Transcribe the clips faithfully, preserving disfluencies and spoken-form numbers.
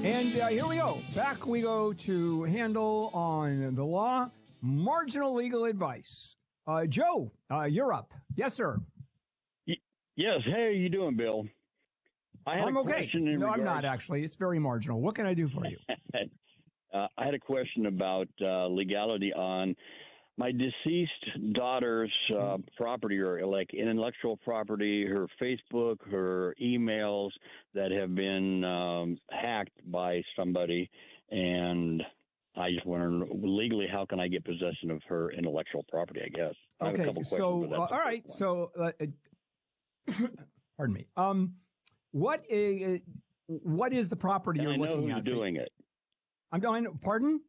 And uh, here we go. Back we go to handle on the law, marginal legal advice. Uh, Joe, uh, you're up. Yes, sir. Y- yes. Hey, how you doing, Bill? I had I'm a okay. question in No, regards- I'm not, actually. It's very marginal. What can I do for you? uh, I had a question about uh, legality on my deceased daughter's uh, property, or like intellectual property, her Facebook, her emails that have been um, hacked by somebody. And I just wonder, legally, how can I get possession of her intellectual property, I guess. I have a Okay, couple questions, so, but that's uh, the all first right. one. So, uh, pardon me. Um, what is, what is the property And you're I know looking who's at? doing it. I'm going, pardon?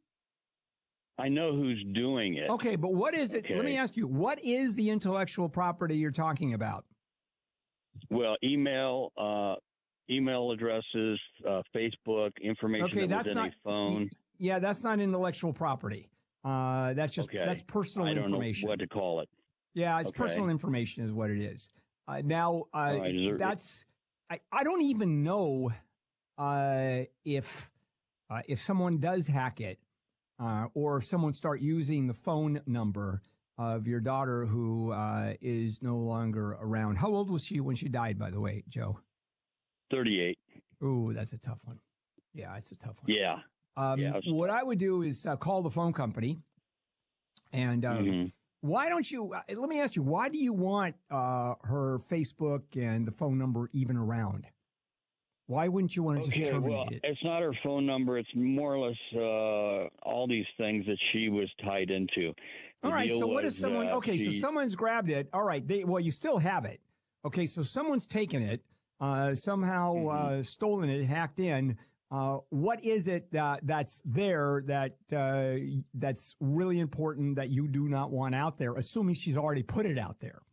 I know who's doing it. Okay, but what is it? Okay. Let me ask you, what is the intellectual property you're talking about? Well, email, uh, email addresses, uh, Facebook, information Okay, that that's was in not a phone. Yeah, that's not intellectual property. Uh, that's just Okay. that's personal I don't information. know what to call it. Yeah, it's Okay. personal information is what it is. Uh, now, uh, right, is there- that's I, I don't even know uh, if uh, if someone does hack it uh, or if someone start using the phone number of your daughter who uh, is no longer around. How old was she when she died, by the way, Joe? thirty-eight. Ooh, that's a tough one. Yeah, it's a tough one. Yeah. Um, Yeah, it's what tough. I would do is uh, call the phone company and uh, Mhm. why don't you, uh, let me ask you, why do you want uh, her Facebook and the phone number even around? Why wouldn't you want to just Okay, terminate well, it? it's not her phone number. It's more or less uh, all these things that she was tied into. The All right, deal so what if was someone, that okay, so she- someone's grabbed it. All right, they, well, you still have it. Okay, so someone's taken it, uh, somehow Mm-hmm. uh, stolen it, hacked in. Uh, what is it that that's there that uh, that's really important that you do not want out there, assuming she's already put it out there?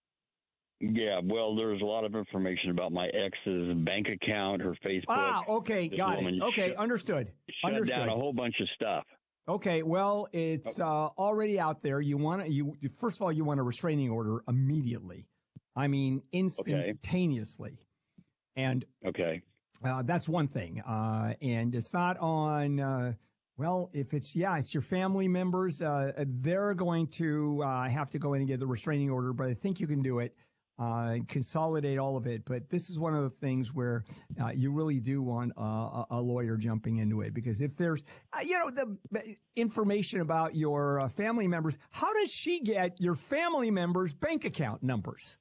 Yeah, well, there's a lot of information about my ex's bank account, her Facebook. Ah, okay, This got woman it. Okay, shut- understood. Shut Understood. down a whole bunch of stuff. Okay, well, it's uh, already out there. You want to, you first of all, you want a restraining order immediately. I mean, instantaneously. And Okay. uh, that's one thing. Uh, and it's not on, uh, well, if it's, yeah, it's your family members, uh, they're going to uh, have to go in and get the restraining order, but I think you can do it. Uh, consolidate all of it. But this is one of the things where uh, you really do want uh, a lawyer jumping into it, because if there's, uh, you know, the information about your uh, family members, how does she get your family members' bank account numbers?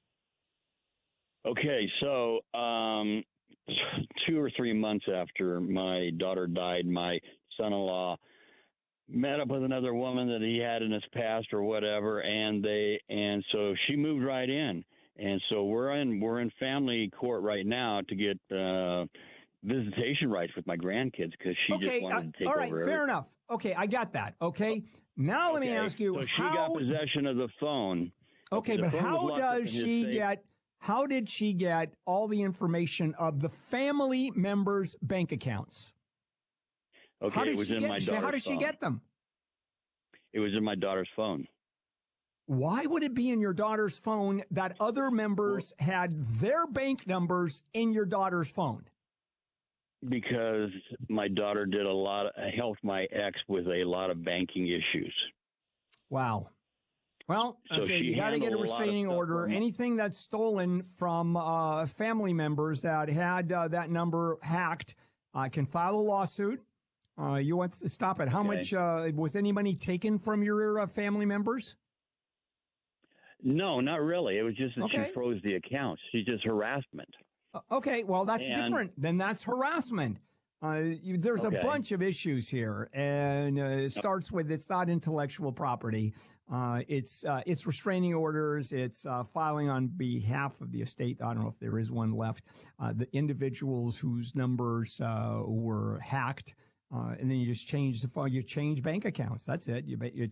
Okay, so um, two or three months after my daughter died, my son-in-law met up with another woman that he had in his past or whatever, and they and so she moved right in, and so we're in we're in family court right now to get uh, visitation rights with my grandkids because she Okay, just wanted uh, to take all right, over. fair everything. enough. Okay, I got that. Okay, now let me Okay, ask you, so she how? got possession of the phone. Okay, The but phone was how locked up in does his she safe. get? How did she get all the information of the family members' bank accounts? Okay, How did it was she in get? my How daughter's did she phone. get them? It was in my daughter's phone. Why would it be in your daughter's phone that other members had their bank numbers in your daughter's phone? Because my daughter did a lot, of, helped my ex with a lot of banking issues. Wow. Well, So okay, she you got to get a handled a lot of restraining stuff order. for my- Anything that's stolen from uh, family members that had uh, that number hacked uh, can file a lawsuit. Uh, you want to stop it. How Okay. much uh, was any money taken from your uh, family members? No, not really. It was just that Okay. she froze the accounts. She's just harassment. Uh, okay, well, that's And- different. Then that's harassment. Uh, you, there's Okay. a bunch of issues here, and uh, it starts with it's not intellectual property. Uh, it's uh, it's restraining orders. It's uh, filing on behalf of the estate. I don't know if there is one left. Uh, the individuals whose numbers uh, were hacked, uh, and then you just change the phone. You change bank accounts. That's it. You, you